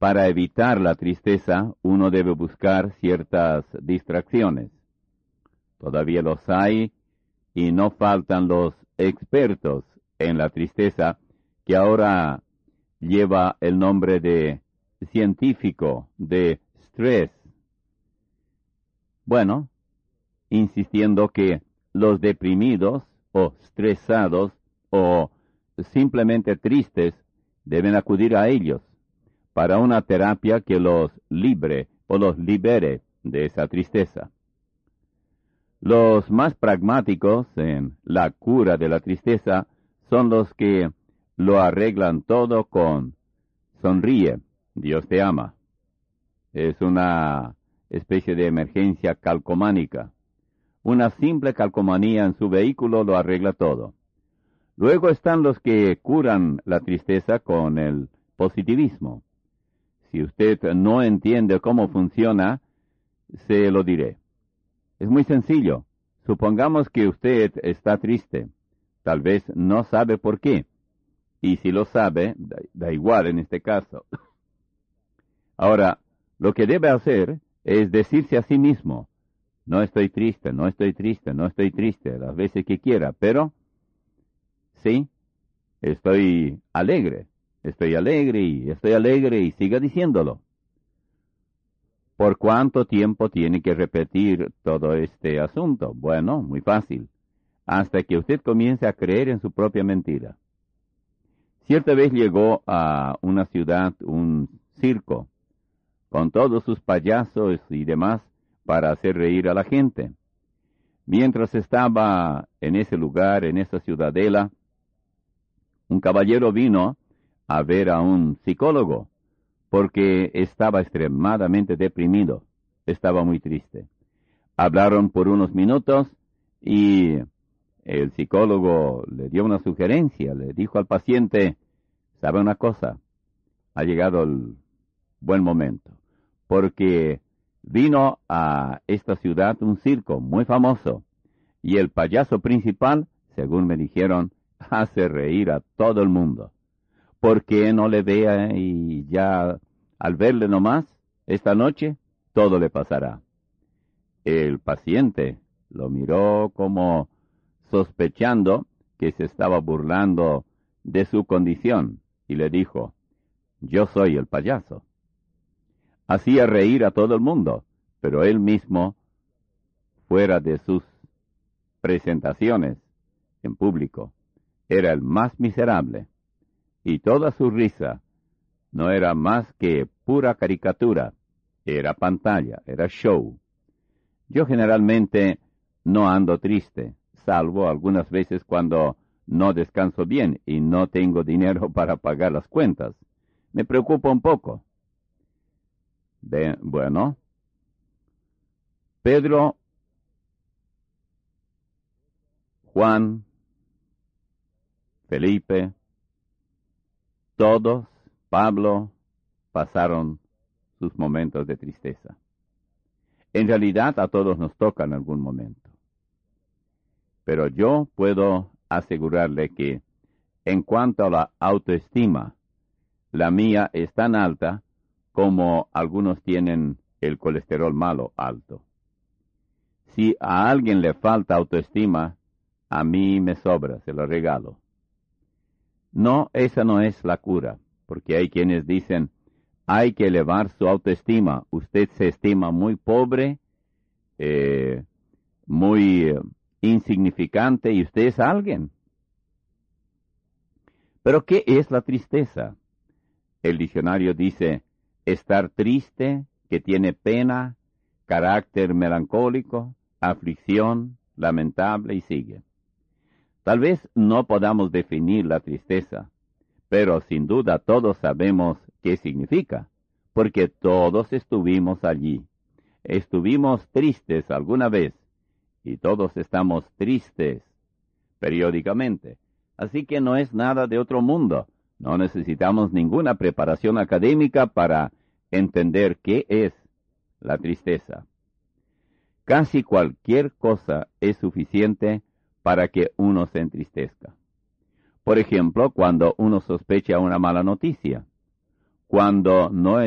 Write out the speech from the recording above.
Para evitar la tristeza, uno debe buscar ciertas distracciones. Todavía los hay y no faltan los expertos en la tristeza, que ahora lleva el nombre de científico de stress. Bueno, insistiendo que los deprimidos o estresados o simplemente tristes deben acudir a ellos para una terapia que los libre o los libere de esa tristeza. Los más pragmáticos en la cura de la tristeza son los que lo arreglan todo con sonríe, Dios te ama. Es una especie de emergencia calcománica. Una simple calcomanía en su vehículo lo arregla todo. Luego están los que curan la tristeza con el positivismo. Si usted no entiende cómo funciona, se lo diré. Es muy sencillo. Supongamos que usted está triste. Tal vez no sabe por qué. Y si lo sabe, da igual en este caso. Ahora, lo que debe hacer es decirse a sí mismo, no estoy triste, no estoy triste, no estoy triste, las veces que quiera, pero sí, estoy alegre y siga diciéndolo. ¿Por cuánto tiempo tiene que repetir todo este asunto? Bueno, muy fácil, hasta que usted comience a creer en su propia mentira. Cierta vez llegó a una ciudad un circo, con todos sus payasos y demás, para hacer reír a la gente. Mientras estaba en ese lugar, en esa ciudadela, un caballero vino a ver a un psicólogo, porque estaba extremadamente deprimido, estaba muy triste. Hablaron por unos minutos y el psicólogo le dio una sugerencia, le dijo al paciente, ¿sabe una cosa? Ha llegado el buen momento, porque vino a esta ciudad un circo muy famoso, y el payaso principal, según me dijeron, hace reír a todo el mundo. ¿Por qué no le vea y ya al verle nomás, esta noche, todo le pasará? El paciente lo miró como sospechando que se estaba burlando de su condición y le dijo, yo soy el payaso. Hacía reír a todo el mundo, pero él mismo, fuera de sus presentaciones en público, era el más miserable, y toda su risa no era más que pura caricatura, era pantalla, era show. Yo generalmente no ando triste, salvo algunas veces cuando no descanso bien y no tengo dinero para pagar las cuentas. Me preocupa un poco. Bueno, Pedro, Juan, Felipe, todos, Pablo, pasaron sus momentos de tristeza. En realidad a todos nos toca en algún momento. Pero yo puedo asegurarle que en cuanto a la autoestima, la mía es tan alta como algunos tienen el colesterol malo alto. Si a alguien le falta autoestima, a mí me sobra, se lo regalo. No, esa no es la cura, porque hay quienes dicen, hay que elevar su autoestima. Usted se estima muy pobre, muy insignificante, y usted es alguien. Pero ¿qué es la tristeza? El diccionario dice, estar triste, que tiene pena, carácter melancólico, aflicción, lamentable, y sigue. Tal vez no podamos definir la tristeza, pero sin duda todos sabemos qué significa, porque todos estuvimos allí. Estuvimos tristes alguna vez, y todos estamos tristes periódicamente. Así que no es nada de otro mundo. No necesitamos ninguna preparación académica para entender qué es la tristeza. Casi cualquier cosa es suficiente para que uno se entristezca. Por ejemplo, cuando uno sospecha una mala noticia, cuando no